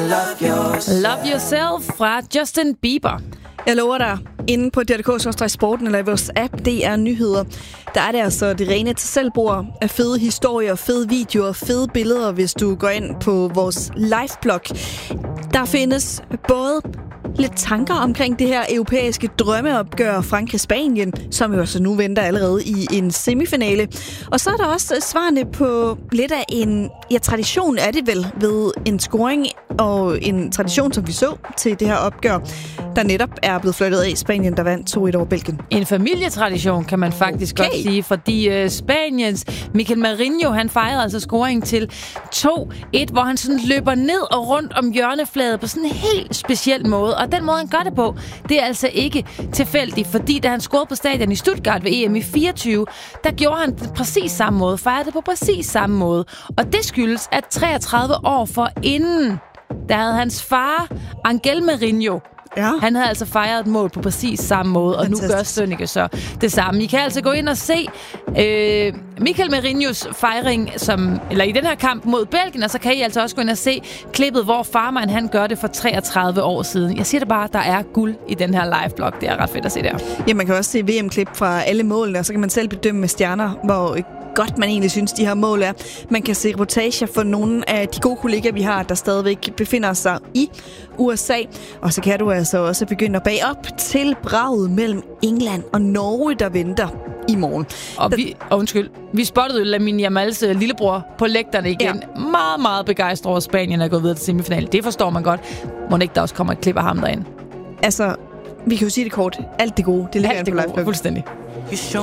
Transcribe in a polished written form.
Love Yourself fra Justin Bieber. Jeg lover dig, inde på DRK/sporten eller i vores app DR Nyheder, der er det altså det rene til selvbord af fede historier, fede videoer, fede billeder, hvis du går ind på vores liveblog. Der findes både lidt tanker omkring det her europæiske drømmeopgør Frankrig-Spanien, som jo altså nu venter allerede i en semifinale. Og så er der også svarene på lidt af en tradition er det vel ved en scoring og en tradition, som vi så til det her opgør, der netop er blevet flyttet af Spanien, der vandt 2-1 over Belgien. En familietradition, kan man faktisk godt sige, fordi Spaniens Mikel Merino, han fejrede altså scoringen til 2-1, hvor han sådan løber ned og rundt om hjørnefladet på sådan en helt speciel måde. Og den måde, han gør det på, det er altså ikke tilfældigt, fordi da han scorede på stadion i Stuttgart ved EM i 24, der gjorde han det præcis samme måde, fejrede det på præcis samme måde. Og det skyldes, at 33 år forinden, der havde hans far, Angel Merino, han havde altså fejret et mål på præcis samme måde, og fantastisk. Nu gør Sønneke så det samme. I kan altså gå ind og se Mikel Merinos fejring i den her kamp mod Belgien, og så kan I altså også gå ind og se klippet, hvor farmand han gør det for 33 år siden. Jeg siger det bare, der er guld i den her live-blog. Det er ret fedt at se der. Ja, man kan også se VM-klip fra alle målene, og så kan man selv bedømme med stjerner, hvor godt man egentlig synes, de her mål er. Man kan se reportager for nogle af de gode kollegaer, vi har, der stadigvæk befinder sig i USA. Og så kan du altså også begynde at bage op til braget mellem England og Norge, der venter i morgen. Og vi spottede jo Lamine Yamals lillebror på lægterne igen. Ja. Meget, meget begejstret over Spanien er gået videre til semifinalen. Det forstår man godt. Må ikke der også kommer et klip af ham derinde? Altså, vi kan jo sige det kort. Alt det gode, det ligger alt det gode, fuldstændig.